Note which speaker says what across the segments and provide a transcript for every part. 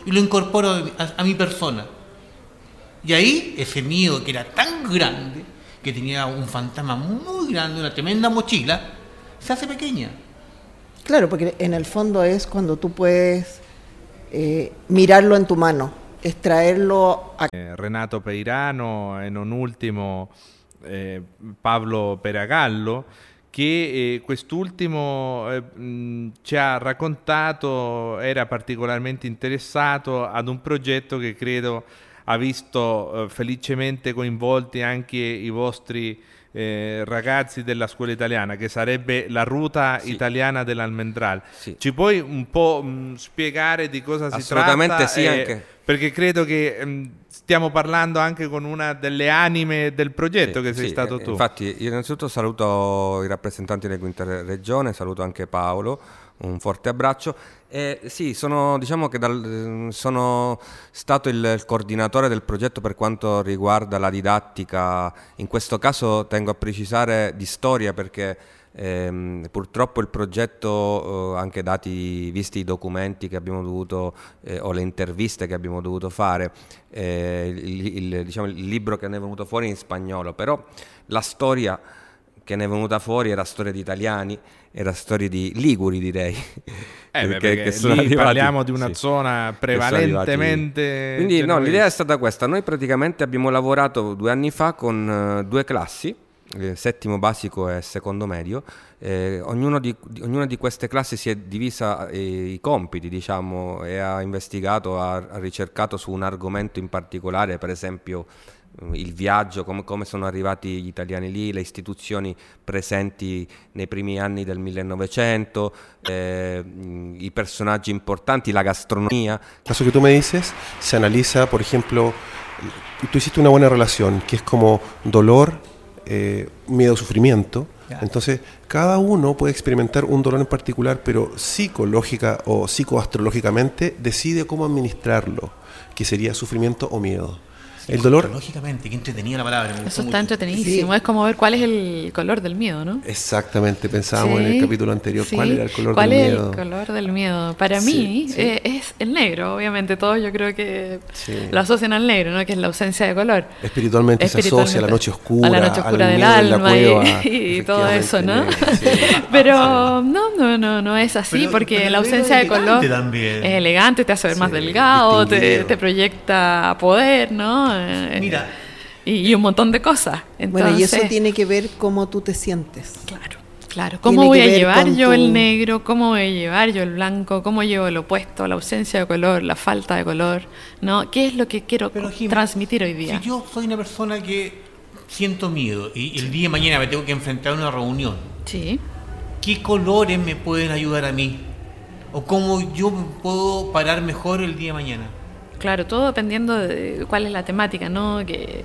Speaker 1: y lo incorporo a mi persona. Y ahí ese miedo que era tan grande, que tenía un fantasma muy grande, una tremenda mochila, se hace pequeña.
Speaker 2: Claro, porque en el fondo es cuando tú puedes mirarlo en tu mano, extraerlo a...
Speaker 3: Renato Peirano e non ultimo Pablo Peragallo, che quest'ultimo ci ha raccontato, era particolarmente interessato ad un progetto che credo ha visto felicemente coinvolti anche i vostri ragazzi della scuola italiana, che sarebbe la ruta italiana dell'Almendral. Sì. Ci puoi un po' spiegare di cosa si tratta?
Speaker 4: Assolutamente sì, anche.
Speaker 3: Perché credo che stiamo parlando anche con una delle anime del progetto, che sei stato tu.
Speaker 4: Infatti, io innanzitutto saluto i rappresentanti della quinta regione, saluto anche Paolo, un forte abbraccio. Sì, sono stato il coordinatore del progetto per quanto riguarda la didattica. In questo caso tengo a precisare di storia, perché purtroppo il progetto, anche visti i documenti che abbiamo dovuto o le interviste che abbiamo dovuto fare, il libro che ne è venuto fuori in spagnolo, però la storia che ne è venuta fuori era storia di italiani, era storia di liguri, direi.
Speaker 3: Perché sono parliamo di una zona prevalentemente...
Speaker 4: Quindi no, l'idea è stata questa. Noi praticamente abbiamo lavorato 2 anni fa con 2 classi, settimo basico e secondo medio. Ognuna di queste classi si è divisa i compiti, diciamo, e ha investigato, ha ricercato su un argomento in particolare, per esempio il viaggio, come sono arrivati gli italiani lì, le istituzioni presenti nei primi anni del 1900, i personaggi importanti, la gastronomía.
Speaker 5: El caso que tú me dices se analiza, por ejemplo, tú hiciste una buena relación, que es como dolor, miedo, sufrimiento. Entonces, cada uno puede experimentar un dolor en particular, pero psicológica o psicoastrológicamente decide cómo administrarlo, que sería sufrimiento o miedo. El dolor...
Speaker 1: Lógicamente, qué entretenida la palabra.
Speaker 6: Eso está entretenidísimo. Sí. Es como ver cuál es el color del miedo, ¿no?
Speaker 5: Exactamente. Pensábamos en el capítulo anterior,
Speaker 6: sí.
Speaker 5: ¿Cuál era el color del
Speaker 6: miedo? ¿Cuál es el color del miedo? Para mí es el negro, obviamente. Todos yo creo que lo asocian al negro, ¿no? Que es la ausencia de color.
Speaker 5: Espiritualmente se asocia a la noche oscura,
Speaker 6: a la noche oscura del alma y todo eso, ¿no? Pero no es así, porque la ausencia de color es elegante, te hace ver más delgado, te proyecta poder, ¿no?
Speaker 1: Mira,
Speaker 6: y un montón de cosas. Entonces,
Speaker 2: bueno, y eso tiene que ver cómo tú te sientes.
Speaker 6: Claro. ¿Cómo voy a llevar yo el negro? ¿Cómo voy a llevar yo el blanco? ¿Cómo llevo el opuesto? La ausencia de color, la falta de color, ¿no? ¿Qué es lo que quiero transmitir hoy día?
Speaker 1: Si yo soy una persona que siento miedo y el día de mañana me tengo que enfrentar a una reunión, ¿qué colores me pueden ayudar a mí? ¿O cómo yo puedo parar mejor el día de mañana?
Speaker 6: Claro, todo dependiendo de cuál es la temática, ¿no?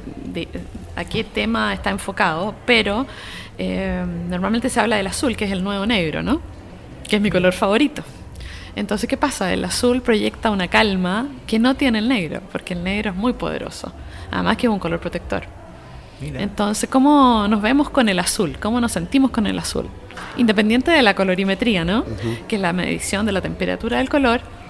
Speaker 6: A qué tema está enfocado, pero normalmente se habla del azul, que es el nuevo negro, ¿no? Que es mi color favorito. Entonces, ¿qué pasa? El azul proyecta una calma que no tiene el negro, porque el negro es muy poderoso, además que es un color protector. Mira. Entonces, ¿cómo nos vemos con el azul? ¿Cómo nos sentimos con el azul? Independiente de la colorimetría, ¿no? Que es la medición de la temperatura del color.